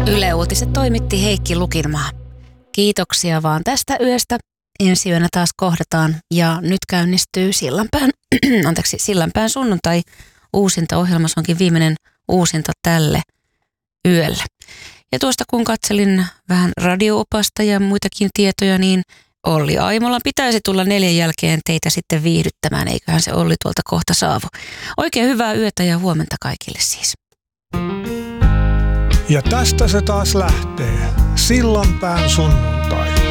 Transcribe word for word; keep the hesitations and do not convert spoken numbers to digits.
Yle Uutiset toimitti Heikki Lukinmaa. Kiitoksia vaan tästä yöstä. Ensi yönä taas kohdataan ja nyt käynnistyy Sillanpään, anteeksi, Sillanpään sunnuntai uusinta-ohjelma. Se onkin viimeinen uusinta tälle yölle. Ja tuosta kun katselin vähän radio-opasta ja muitakin tietoja, niin Olli Aimolan pitäisi tulla neljän jälkeen teitä sitten viihdyttämään. Eiköhän se Olli tuolta kohta saavu. Oikein hyvää yötä ja huomenta kaikille siis. Ja tästä se taas lähtee. Sillanpään sunnuntai.